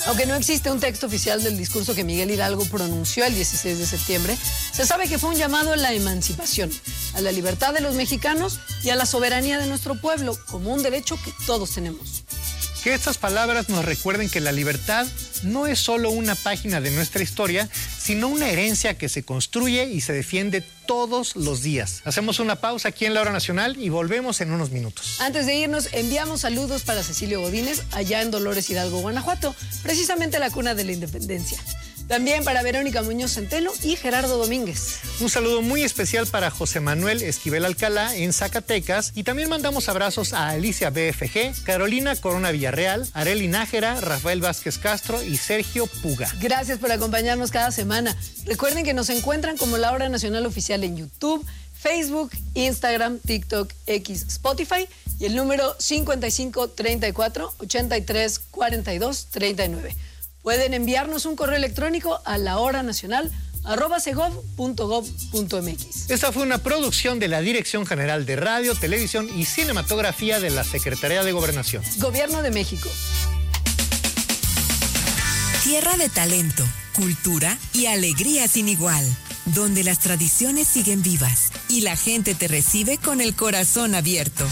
Aunque no existe un texto oficial del discurso que Miguel Hidalgo pronunció el 16 de septiembre, se sabe que fue un llamado a la emancipación, a la libertad de los mexicanos y a la soberanía de nuestro pueblo, como un derecho que todos tenemos. Que estas palabras nos recuerden que la libertad no es solo una página de nuestra historia, sino una herencia que se construye y se defiende todos los días. Hacemos una pausa aquí en La Hora Nacional y volvemos en unos minutos. Antes de irnos, enviamos saludos para Cecilio Godínez, allá en Dolores Hidalgo, Guanajuato, precisamente la cuna de la independencia. También para Verónica Muñoz Centeno y Gerardo Domínguez. Un saludo muy especial para José Manuel Esquivel Alcalá en Zacatecas. Y también mandamos abrazos a Alicia BFG, Carolina Corona Villarreal, Arely Nájera, Rafael Vázquez Castro y Sergio Puga. Gracias por acompañarnos cada semana. Recuerden que nos encuentran como La Hora Nacional Oficial en YouTube, Facebook, Instagram, TikTok, X, Spotify y el número 5534-8342-39. Pueden enviarnos un correo electrónico a lahoranacional@segov.gov.mx. Esta fue una producción de la Dirección General de Radio, Televisión y Cinematografía de la Secretaría de Gobernación. Gobierno de México. Tierra de talento, cultura y alegría sin igual, donde las tradiciones siguen vivas y la gente te recibe con el corazón abierto.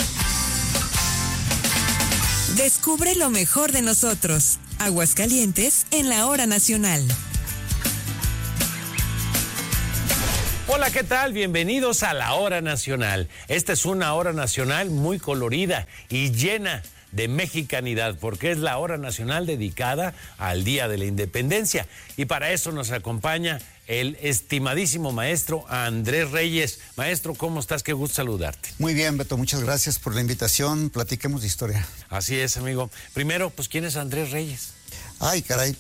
Descubre lo mejor de nosotros. Aguascalientes en La Hora Nacional. Hola, ¿qué tal? Bienvenidos a La Hora Nacional. Esta es una hora nacional muy colorida y llena de mexicanidad, porque es la hora nacional dedicada al Día de la Independencia. Y para eso nos acompaña el estimadísimo maestro Andrés Reyes. Maestro, ¿cómo estás? Qué gusto saludarte. Muy bien, Beto, muchas gracias por la invitación. Platiquemos de historia. Así es, amigo. Primero, pues, ¿quién es Andrés Reyes? Ay, caray.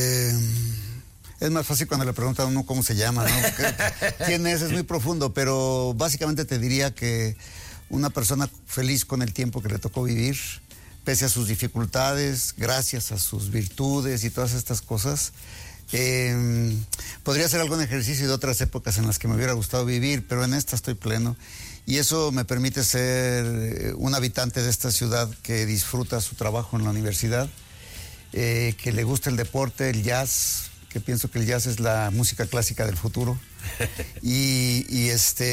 Es más fácil cuando le preguntan a uno cómo se llama, ¿no? ¿Quién es? Es muy profundo, pero básicamente te diría que una persona feliz con el tiempo que le tocó vivir, pese a sus dificultades, gracias a sus virtudes y todas estas cosas. Podría hacer algún ejercicio de otras épocas en las que me hubiera gustado vivir, pero en esta estoy pleno. Y eso me permite ser un habitante de esta ciudad que disfruta su trabajo en la universidad, que le gusta el deporte, el jazz, que pienso que el jazz es la música clásica del futuro. Y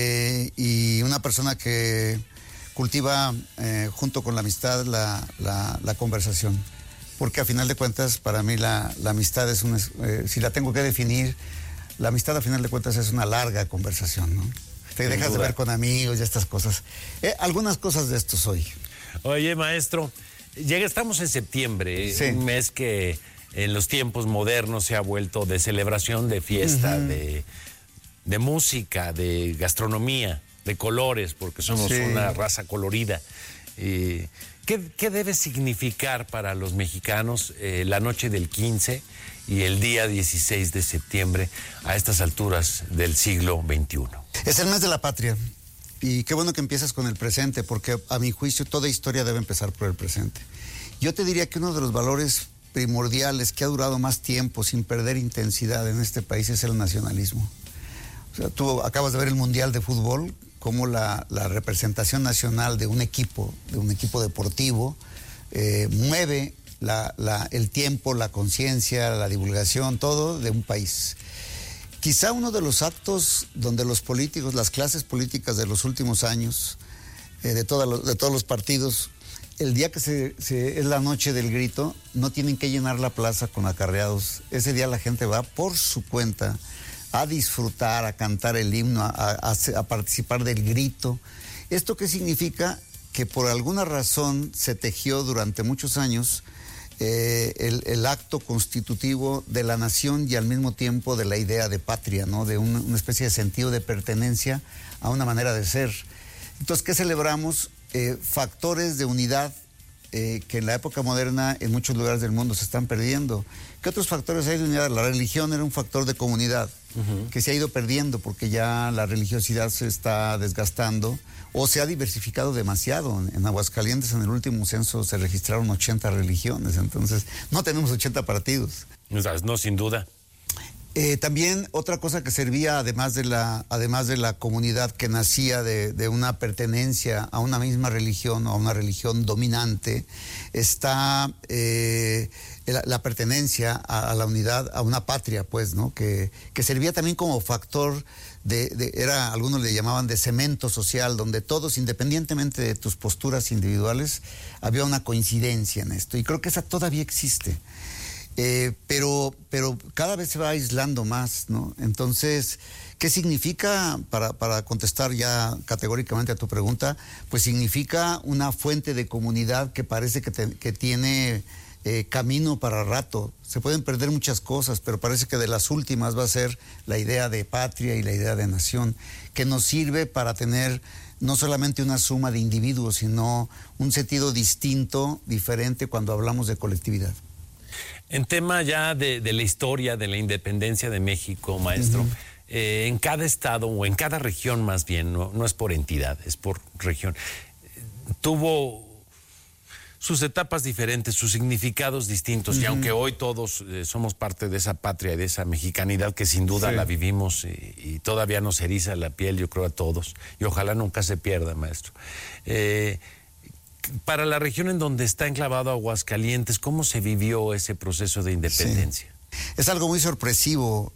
una persona que cultiva junto con la amistad la conversación. Porque a final de cuentas, para mí la amistad es si la tengo que definir, la amistad a final de cuentas es una larga conversación, ¿no? Te dejas de ver con amigos y estas cosas. Algunas cosas de esto soy. Oye, maestro, estamos en septiembre, sí. Un mes que en los tiempos modernos se ha vuelto de celebración, de fiesta, de música, de gastronomía, de colores, porque somos una raza colorida. ¿Qué debe significar para los mexicanos la noche del 15 y el día 16 de septiembre a estas alturas del siglo XXI? Es el mes de la patria. Y qué bueno que empiezas con el presente, porque a mi juicio toda historia debe empezar por el presente. Yo te diría que uno de los valores primordiales que ha durado más tiempo sin perder intensidad en este país es el nacionalismo. O sea, tú acabas de ver el Mundial de Fútbol, cómo la representación nacional de un equipo deportivo mueve el tiempo, la conciencia, la divulgación, todo de un país. Quizá uno de los actos donde los políticos, las clases políticas de los últimos años, de todos los partidos, el día que es la noche del grito, no tienen que llenar la plaza con acarreados. Ese día la gente va por su cuenta a disfrutar, a cantar el himno, a participar del grito. ¿Esto qué significa? Que por alguna razón se tejió durante muchos años el acto constitutivo de la nación y al mismo tiempo de la idea de patria, ¿no? De una especie de sentido de pertenencia a una manera de ser. Entonces, ¿qué celebramos? Factores de unidad que en la época moderna en muchos lugares del mundo se están perdiendo. ¿Qué otros factores hay de unidad? La religión era un factor de comunidad que se ha ido perdiendo porque ya la religiosidad se está desgastando o se ha diversificado demasiado. En Aguascalientes en el último censo se registraron 80 religiones, entonces no tenemos 80 partidos. No, sin duda. También otra cosa que servía, además de la comunidad que nacía de una pertenencia a una misma religión o a una religión dominante, está la pertenencia a la unidad, a una patria, pues, ¿no? Que servía también como factor algunos le llamaban de cemento social, donde todos, independientemente de tus posturas individuales, había una coincidencia en esto. Y creo que esa todavía existe. Pero cada vez se va aislando más, ¿no? Entonces, ¿qué significa, para contestar ya categóricamente a tu pregunta? Pues significa una fuente de comunidad que parece que tiene camino para rato. Se pueden perder muchas cosas, pero parece que de las últimas va a ser la idea de patria y la idea de nación, que nos sirve para tener no solamente una suma de individuos, sino un sentido distinto, diferente cuando hablamos de colectividad. En tema ya de la historia de la independencia de México, maestro, en cada estado o en cada región más bien, no es por entidad, es por región, tuvo sus etapas diferentes, sus significados distintos, y aunque hoy todos somos parte de esa patria, de esa mexicanidad que sin duda la vivimos y todavía nos eriza la piel, yo creo, a todos, y ojalá nunca se pierda, maestro. Para la región en donde está enclavado Aguascalientes, ¿cómo se vivió ese proceso de independencia? Sí. Es algo muy sorpresivo,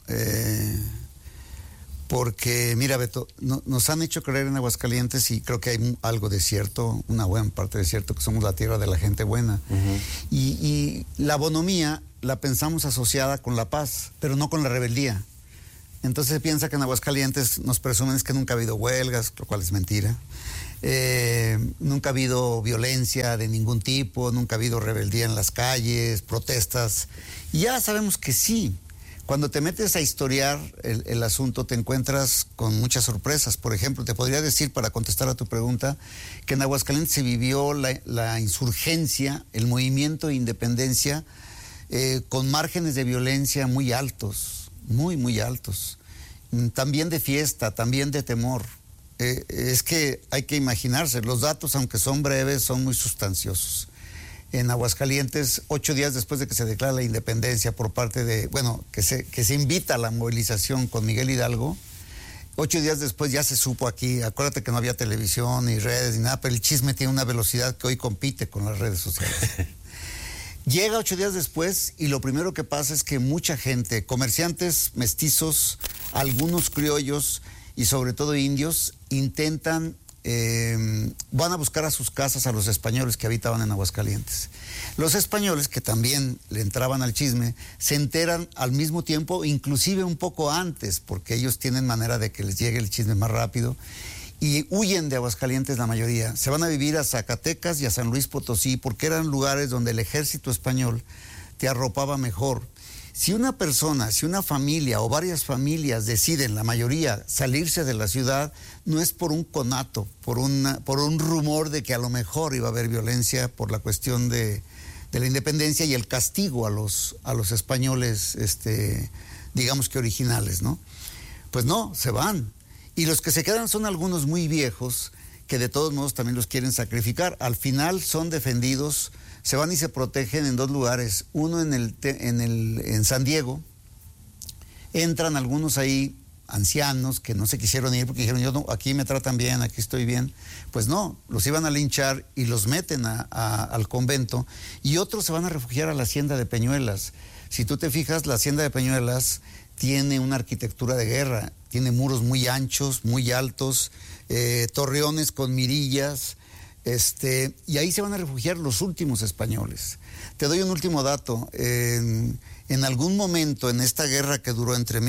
porque, mira, Beto, nos han hecho creer en Aguascalientes, y creo que hay algo de cierto, una buena parte de cierto, que somos la tierra de la gente buena. Y la bonomía la pensamos asociada con la paz, pero no con la rebeldía. Entonces se piensa que en Aguascalientes nos presumen que nunca ha habido huelgas, lo cual es mentira. Nunca ha habido violencia de ningún tipo, nunca ha habido rebeldía en las calles, protestas. Y ya sabemos que sí. Cuando te metes a historiar el asunto, te encuentras con muchas sorpresas. Por ejemplo, te podría decir, para contestar a tu pregunta, que en Aguascalientes se vivió la insurgencia, el movimiento de independencia, con márgenes de violencia muy altos, muy altos. También de fiesta, también de temor. Es que hay que imaginarse, los datos, aunque son breves, son muy sustanciosos. En Aguascalientes, 8 días después de que se declara la independencia por parte de, que se invita a la movilización con Miguel Hidalgo, 8 días después ya se supo aquí, acuérdate que no había televisión ni redes ni nada, pero el chisme tiene una velocidad que hoy compite con las redes sociales. Llega 8 días después y lo primero que pasa es que mucha gente, comerciantes mestizos, algunos criollos y sobre todo indios, van a buscar a sus casas a los españoles que habitaban en Aguascalientes. Los españoles, que también le entraban al chisme, se enteran al mismo tiempo, inclusive un poco antes, porque ellos tienen manera de que les llegue el chisme más rápido, y huyen de Aguascalientes la mayoría. Se van a vivir a Zacatecas y a San Luis Potosí, porque eran lugares donde el ejército español te arropaba mejor. Si una persona, si una familia o varias familias deciden, la mayoría, salirse de la ciudad, no es por un conato, por un rumor de que a lo mejor iba a haber violencia por la cuestión de la independencia y el castigo a los españoles, digamos que originales, ¿no? Pues no, se van. Y los que se quedan son algunos muy viejos que de todos modos también los quieren sacrificar. Al final son defendidos, se van y se protegen en 2 lugares. Uno en San Diego. Entran algunos ahí, ancianos, que no se quisieron ir porque dijeron, yo no, aquí me tratan bien, aquí estoy bien. Pues no, los iban a linchar y los meten al convento. Y otros se van a refugiar a la hacienda de Peñuelas. Si tú te fijas, la hacienda de Peñuelas tiene una arquitectura de guerra. Tiene muros muy anchos, muy altos, torreones con mirillas. Y ahí se van a refugiar los últimos españoles. Te doy un último dato. En algún momento, en esta guerra que duró entre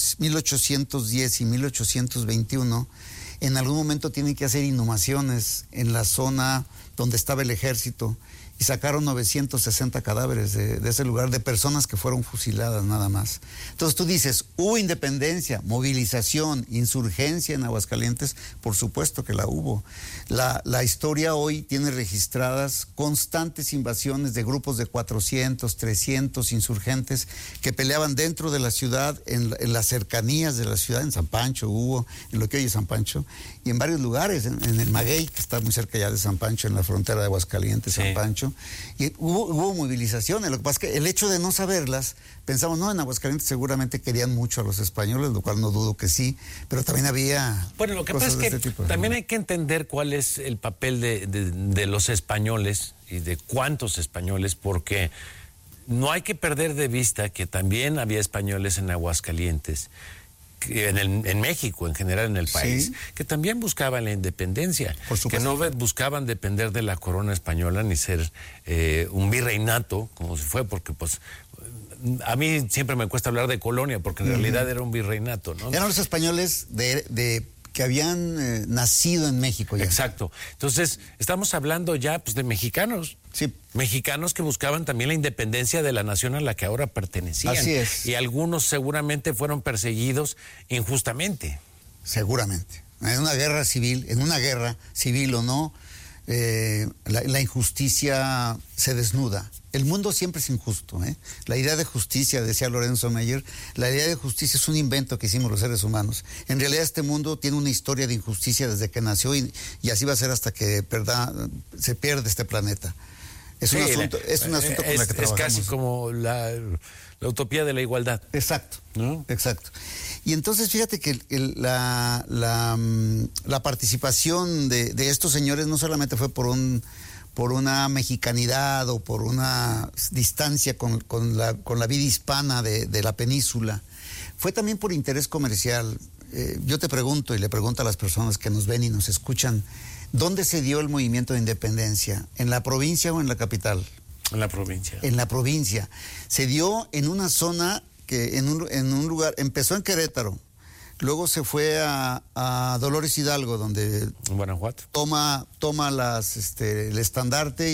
1810 y 1821, en algún momento tienen que hacer inhumaciones en la zona donde estaba el ejército, y sacaron 960 cadáveres de ese lugar, de personas que fueron fusiladas nada más. Entonces tú dices, hubo independencia, movilización, insurgencia en Aguascalientes, por supuesto que la hubo. La historia hoy tiene registradas constantes invasiones de grupos de 400, 300 insurgentes que peleaban dentro de la ciudad, en las cercanías de la ciudad, en San Pancho hubo, en lo que hoy es San Pancho, y en varios lugares, en el Maguey, que está muy cerca ya de San Pancho, en la frontera de Aguascalientes, San Pancho, 18, y hubo movilizaciones. Lo que pasa es que el hecho de no saberlas, pensamos, no, en Aguascalientes seguramente querían mucho a los españoles, lo cual no dudo que sí, pero también había... Bueno, lo que pasa es que también hay que entender cuál es el papel de los españoles y de cuántos españoles, porque no hay que perder de vista que también había españoles en Aguascalientes, en México, en general en el país, sí, que también buscaban la independencia, que no buscaban depender de la corona española ni ser un virreinato, como se fue, porque pues a mí siempre me cuesta hablar de colonia, porque en realidad era un virreinato, ¿no? Eran los españoles que habían nacido en México ya. Exacto. Entonces, estamos hablando ya pues de mexicanos. Sí. Mexicanos que buscaban también la independencia de la nación a la que ahora pertenecían. Así es. Y algunos seguramente fueron perseguidos injustamente. Seguramente. En una guerra civil o no, la injusticia se desnuda. El mundo siempre es injusto, ¿eh? La idea de justicia, decía Lorenzo Meyer, la idea de justicia es un invento que hicimos los seres humanos. En realidad este mundo tiene una historia de injusticia desde que nació y así va a ser hasta que se pierde este planeta. Es un asunto con el que trabajamos. Es casi como la utopía de la igualdad. Exacto, ¿no? Exacto. Y entonces fíjate que la participación de estos señores no solamente fue por una mexicanidad o por una distancia con la vida hispana de la península, fue también por interés comercial. Yo te pregunto y le pregunto a las personas que nos ven y nos escuchan, ¿dónde se dio el movimiento de independencia? ¿En la provincia o en la capital? En la provincia. En la provincia. Se dio en una zona que en un lugar, empezó en Querétaro, luego se fue a Dolores Hidalgo, donde en Guanajuato toma el estandarte